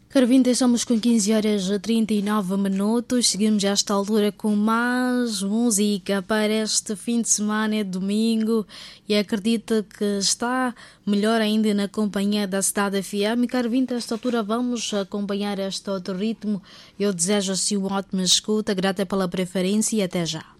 Carvinta, estamos com 15 horas e 39 minutos. Seguimos a esta altura com mais música para este fim de semana, domingo, e acredito que está melhor ainda na companhia da Cidade FM. Carvinta, a esta altura vamos acompanhar este outro ritmo. Eu desejo assim uma ótima escuta, grata pela preferência e até já.